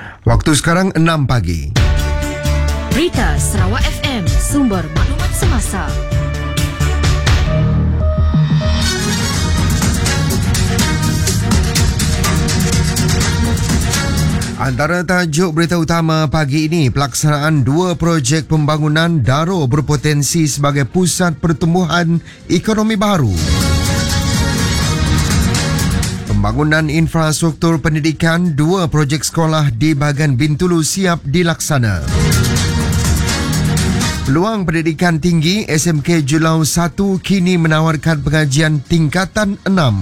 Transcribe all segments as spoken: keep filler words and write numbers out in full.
Waktu sekarang enam pagi. Berita Sarawak F M, sumber maklumat semasa. Antara tajuk berita utama pagi ini, pelaksanaan dua projek pembangunan Daro berpotensi sebagai pusat pertumbuhan ekonomi baru. Pembangunan infrastruktur pendidikan, dua projek sekolah di bahagian Bintulu siap dilaksana. Peluang pendidikan tinggi, S M K Julau satu kini menawarkan pengajian tingkatan enam.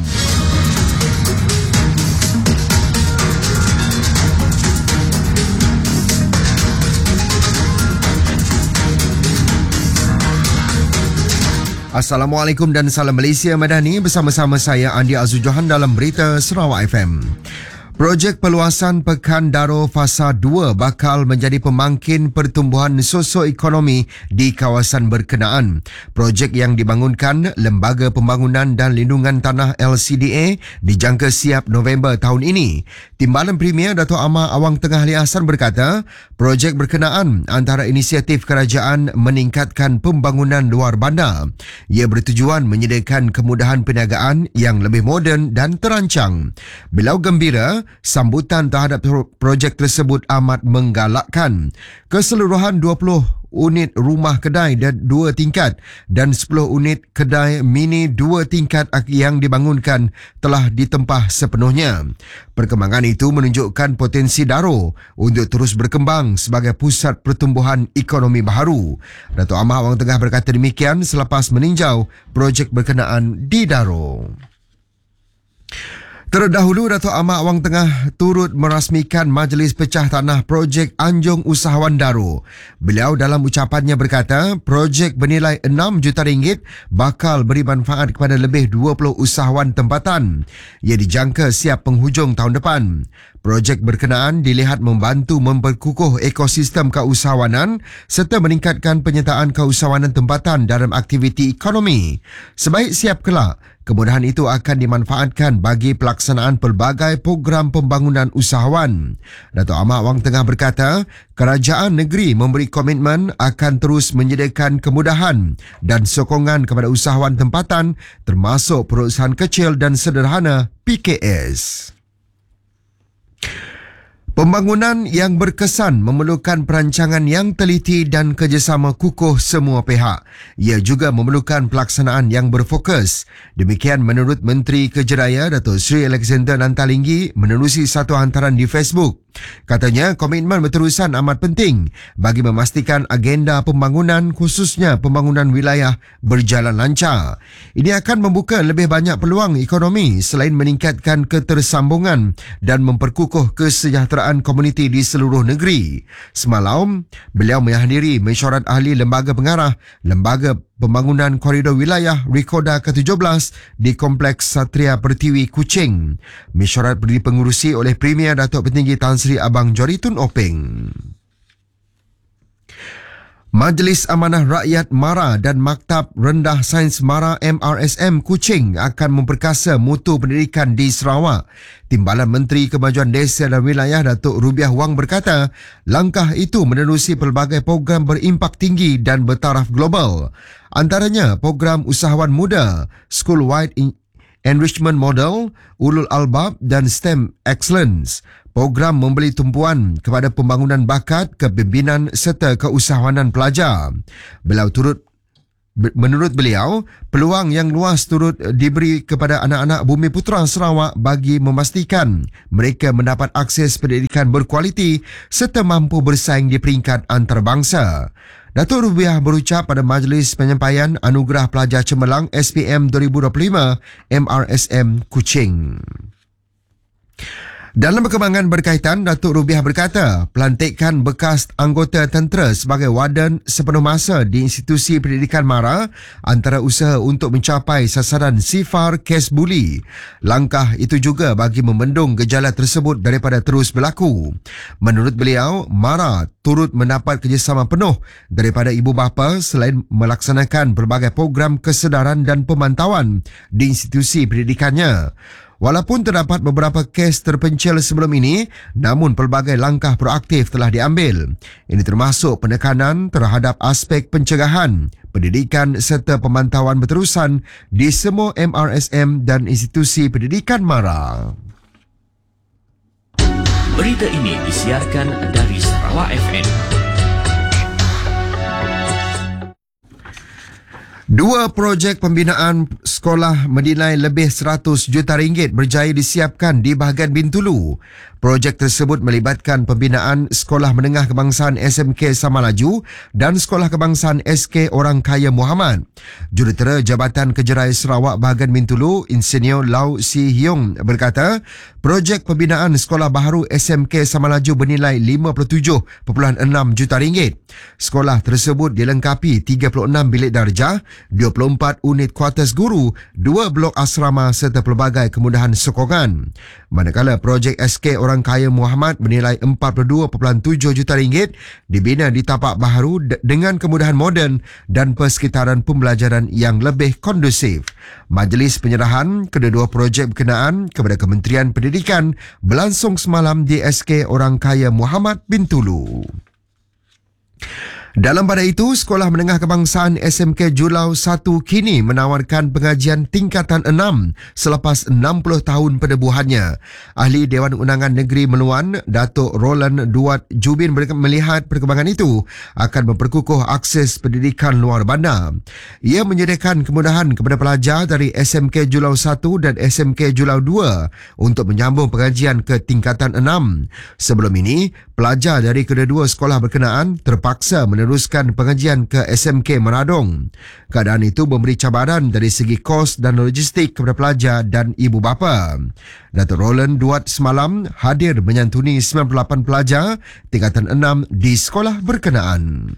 Assalamualaikum dan salam Malaysia Madani, bersama-sama saya Andi Azul Johan dalam Berita Sarawak F M. Projek perluasan Pekan Daro Fasa dua bakal menjadi pemangkin pertumbuhan sosioekonomi di kawasan berkenaan. Projek yang dibangunkan Lembaga Pembangunan dan Lindungan Tanah L C D A dijangka siap November tahun ini. Timbalan Premier Dato' Amar Awang Tengah Ali Hassan berkata, projek berkenaan antara inisiatif kerajaan meningkatkan pembangunan luar bandar. Ia bertujuan menyediakan kemudahan perniagaan yang lebih moden dan terancang. Beliau gembira sambutan terhadap projek tersebut amat menggalakkan. Keseluruhan dua puluh unit rumah kedai dan dua tingkat dan sepuluh unit kedai mini dua tingkat yang dibangunkan telah ditempah sepenuhnya. Perkembangan itu menunjukkan potensi Daro untuk terus berkembang sebagai pusat pertumbuhan ekonomi baru. Dato' Amar Awang Tengah berkata demikian selepas meninjau projek berkenaan di Daro. Terdahulu, Dato' Amar Awang Tengah turut merasmikan Majlis Pecah Tanah Projek Anjung Usahawan Daro. Beliau dalam ucapannya berkata, projek bernilai enam juta ringgit bakal beri manfaat kepada lebih dua puluh usahawan tempatan. Ia dijangka siap penghujung tahun depan. Projek berkenaan dilihat membantu memperkukuh ekosistem keusahawanan serta meningkatkan penyertaan keusahawanan tempatan dalam aktiviti ekonomi. Sebaik siap kelak, kemudahan itu akan dimanfaatkan bagi pelaksanaan pelbagai program pembangunan usahawan. Dato' Amar Awang Tengah berkata, kerajaan negeri memberi komitmen akan terus menyediakan kemudahan dan sokongan kepada usahawan tempatan termasuk perusahaan kecil dan sederhana P K S. Pembangunan yang berkesan memerlukan perancangan yang teliti dan kerjasama kukuh semua pihak. Ia juga memerlukan pelaksanaan yang berfokus. Demikian menurut Menteri Kerja Raya Datuk Seri Alexander Nantalinggi menerusi satu hantaran di Facebook. Katanya, komitmen berterusan amat penting bagi memastikan agenda pembangunan khususnya pembangunan wilayah berjalan lancar. Ini akan membuka lebih banyak peluang ekonomi selain meningkatkan ketersambungan dan memperkukuh kesejahteraan komuniti di seluruh negeri. Semalam, beliau menghadiri mesyuarat ahli Lembaga Pengarah Lembaga Pembangunan Koridor Wilayah Rikoda ke tujuh belas di Kompleks Satria Pertiwi, Kuching. Mesyuarat dipengurusi oleh Premier Datuk Petinggi Tan Sri Abang Joritun Openg. Majlis Amanah Rakyat MARA dan Maktab Rendah Sains MARA M R S M Kuching akan memperkasa mutu pendidikan di Sarawak. Timbalan Menteri Kemajuan Desa dan Wilayah Datuk Rubiah Wang berkata, langkah itu menerusi pelbagai program berimpak tinggi dan bertaraf global. Antaranya program usahawan muda, School-Wide Enrichment Model, Ulul Albab dan STEM Excellence. Program memberi tumpuan kepada pembangunan bakat, kepimpinan serta keusahawanan pelajar. Beliau turut Menurut beliau, peluang yang luas turut diberi kepada anak-anak Bumi Putera Sarawak bagi memastikan mereka mendapat akses pendidikan berkualiti serta mampu bersaing di peringkat antarabangsa. Datuk Rubiah berucap pada Majlis Penyampaian Anugerah Pelajar Cemerlang S P M dua ribu dua puluh lima M R S M Kuching. Dalam perkembangan berkaitan, Datuk Rubiah berkata, pelantikan bekas anggota tentera sebagai warden sepenuh masa di institusi pendidikan MARA antara usaha untuk mencapai sasaran sifar kes buli. Langkah itu juga bagi membendung gejala tersebut daripada terus berlaku. Menurut beliau, MARA turut mendapat kerjasama penuh daripada ibu bapa selain melaksanakan pelbagai program kesedaran dan pemantauan di institusi pendidikannya. Walaupun terdapat beberapa kes terpencil sebelum ini, namun pelbagai langkah proaktif telah diambil. Ini termasuk penekanan terhadap aspek pencegahan, pendidikan serta pemantauan berterusan di semua M R S M dan institusi pendidikan mara. Berita ini disiarkan dari Sarawak F M. Dua projek pembinaan sekolah bernilai lebih seratus juta ringgit berjaya disiapkan di bahagian Bintulu. Projek tersebut melibatkan pembinaan Sekolah Menengah Kebangsaan S M K Samalaju dan Sekolah Kebangsaan S K Orang Kaya Muhammad. Jurutera Jabatan Kejerai Sarawak bahagian Bintulu, Insinyur Lau Si Hyong berkata, projek pembinaan sekolah baharu S M K Samalaju bernilai lima puluh tujuh perpuluhan enam juta ringgit. Sekolah tersebut dilengkapi tiga puluh enam bilik darjah, dua puluh empat unit kuartus guru, dua blok asrama serta pelbagai kemudahan sokongan. Manakala projek S K Orang Kaya Muhammad bernilai empat puluh dua perpuluhan tujuh juta ringgit dibina di tapak baharu d- dengan kemudahan moden dan persekitaran pembelajaran yang lebih kondusif. Majlis penyerahan kedua-dua projek berkenaan kepada Kementerian Pendidikan berlangsung semalam di S K Orang Kaya Muhammad Bintulu. Dalam pada itu, Sekolah Menengah Kebangsaan S M K Julau satu kini menawarkan pengajian tingkatan enam selepas enam puluh tahun penebuhannya. Ahli Dewan Undangan Negeri Meluan, Datuk Roland Duat Jubin melihat perkembangan itu akan memperkukuh akses pendidikan luar bandar. Ia menyediakan kemudahan kepada pelajar dari S M K Julau satu dan S M K Julau dua untuk menyambung pengajian ke tingkatan enam. Sebelum ini, pelajar dari kedua-dua sekolah berkenaan terpaksa meneruskan pengajian ke S M K Meradong. Keadaan itu memberi cabaran dari segi kos dan logistik kepada pelajar dan ibu bapa. Datuk Roland Duat semalam hadir menyantuni sembilan puluh lapan pelajar tingkatan enam di sekolah berkenaan.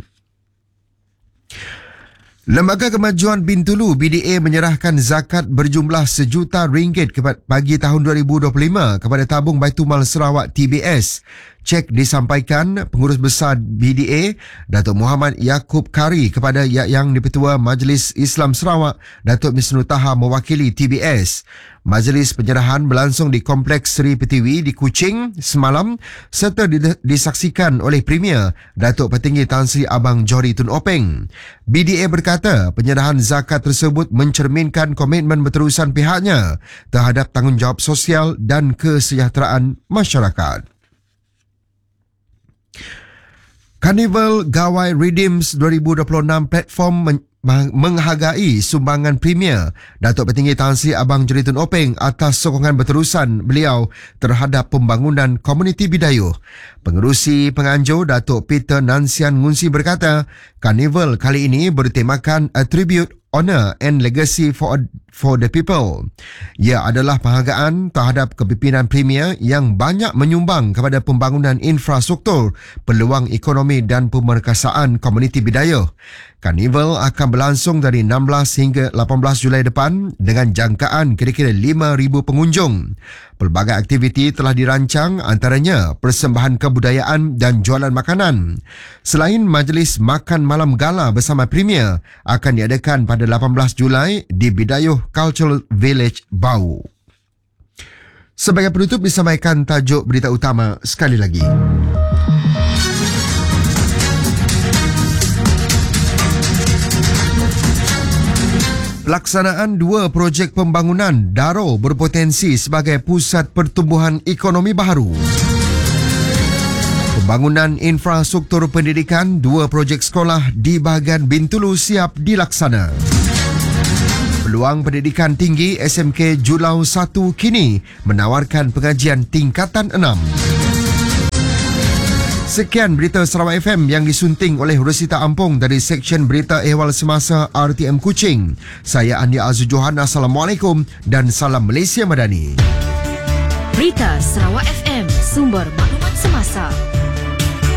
Lembaga Kemajuan Bintulu B D A menyerahkan zakat berjumlah sejuta ringgit bagi tahun dua ribu dua puluh lima kepada tabung Baitumal Sarawak T B S. Cek disampaikan Pengurus Besar B D A, Datuk Muhammad Yaakob Kari kepada Yang di-Pertua Majlis Islam Sarawak, Datuk Misnu Taha mewakili T B S. Majlis penyerahan berlangsung di Kompleks Seri Pertiwi di Kuching semalam serta disaksikan oleh Premier Datuk Petinggi Tan Sri Abang Johri Tun Openg. B D A berkata penyerahan zakat tersebut mencerminkan komitmen berterusan pihaknya terhadap tanggungjawab sosial dan kesejahteraan masyarakat. Karnival Gawai Redeems dua ribu dua puluh enam platform men- menghargai sumbangan Premier Datuk Petinggi Tan Sri Abang Johri Tun Openg atas sokongan berterusan beliau terhadap pembangunan komuniti Bidayuh. Pengerusi penganjur Datuk Peter Nansian Ngunsi berkata, Karnival kali ini bertemakan Attribute, Honor and Legacy for for the People. Ia adalah penghargaan terhadap kepimpinan Premier yang banyak menyumbang kepada pembangunan infrastruktur, peluang ekonomi dan pemerkasaan komuniti Bidayuh. Karnival akan berlangsung dari enam belas hingga lapan belas Julai depan dengan jangkaan kira-kira lima ribu pengunjung. Pelbagai aktiviti telah dirancang, antaranya persembahan kebudayaan dan jualan makanan. Selain majlis makan malam gala bersama Premier akan diadakan pada lapan belas Julai di Bidayuh Cultural Village Bau. Sebagai penutup disampaikan tajuk berita utama sekali lagi. Pelaksanaan dua projek pembangunan Daro berpotensi sebagai pusat pertumbuhan ekonomi baharu. Pembangunan infrastruktur pendidikan dua projek sekolah di bahagian Bintulu siap dilaksana. Peluang pendidikan tinggi S M K Julau satu kini menawarkan pengajian tingkatan enam. Sekian berita Sarawak F M yang disunting oleh Rosita Ampong dari Seksyen Berita Ehwal Semasa R T M Kuching. Saya Andi Azul Johan. Assalamualaikum dan salam Malaysia Madani. Berita Sarawak F M, sumber maklumat semasa.